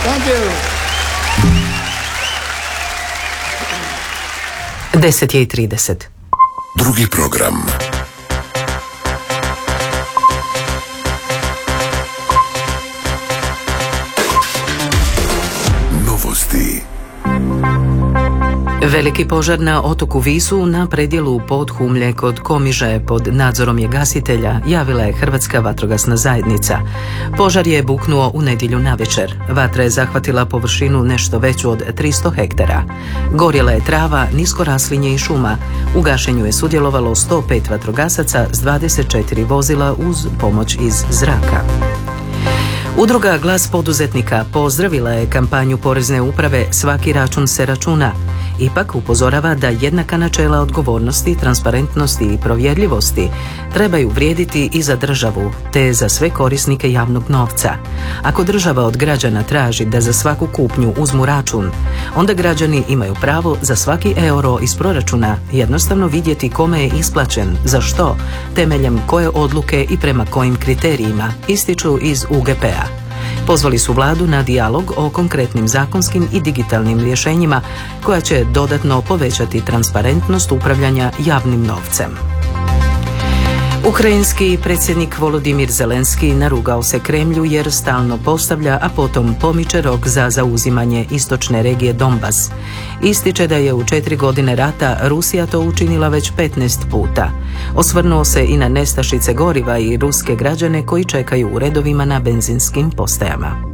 Thank you. 10:30. Drugi program. Novosti. Veliki požar na otoku Visu na predjelu Podhumlje kod Komiže pod nadzorom je gasitelja, javila je Hrvatska vatrogasna zajednica. Požar je buknuo u nedjelju navečer. Vatra je zahvatila površinu nešto veću od 300 hektara. Gorjela je trava, nisko raslinje i šuma. U gašenju je sudjelovalo 105 vatrogasaca s 24 vozila uz pomoć iz zraka. Udruga Glas poduzetnika pozdravila je kampanju Porezne uprave Svaki račun se računa. Ipak upozorava da jednaka načela odgovornosti, transparentnosti i provjerljivosti trebaju vrijediti i za državu, te za sve korisnike javnog novca. Ako država od građana traži da za svaku kupnju uzmu račun, onda građani imaju pravo za svaki euro iz proračuna jednostavno vidjeti kome je isplaćen, za što, temeljem koje odluke i prema kojim kriterijima, ističu iz UGP-a. Pozvali su vladu na dijalog o konkretnim zakonskim i digitalnim rješenjima koja će dodatno povećati transparentnost upravljanja javnim novcem. Ukrajinski predsjednik Volodimir Zelenski narugao se Kremlju jer stalno postavlja, a potom pomiče rok za zauzimanje istočne regije Donbas. Ističe da je u 4 godine rata Rusija to učinila već 15 puta. Osvrnuo se i na nestašice goriva i ruske građane koji čekaju u redovima na benzinskim postajama.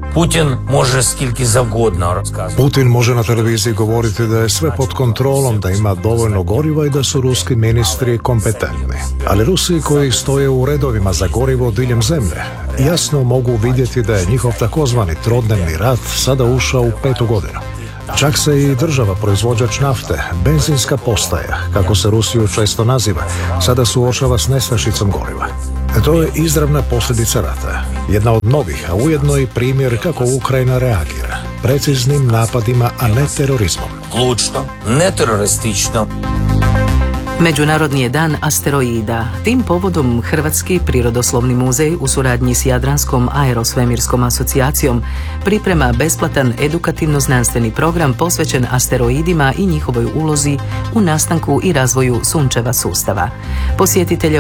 Putin može na televiziji govoriti da je sve pod kontrolom, da ima dovoljno goriva i da su ruski ministri kompetentni. Ali Rusi koji stoje u redovima za gorivo diljem zemlje jasno mogu vidjeti da je njihov takozvani trodnevni rat sada ušao u 5. godinu. Čak se i država proizvođač nafte, benzinska postaja, kako se Rusiju često naziva, sada suočava s nestašicom goriva. To je izravna posljedica rata. Jedna od mnogih, a ujedno i primjer kako Ukrajina reagira. Preciznim napadima, a ne terorizmom. Lučno, ne teroristično. Međunarodni je dan asteroida. Tim povodom Hrvatski prirodoslovni muzej u suradnji s Jadranskom aerosvemirskom asocijacijom priprema besplatan edukativno-znanstveni program posvećen asteroidima i njihovoj ulozi u nastanku i razvoju sunčeva sustava. Posjetitelje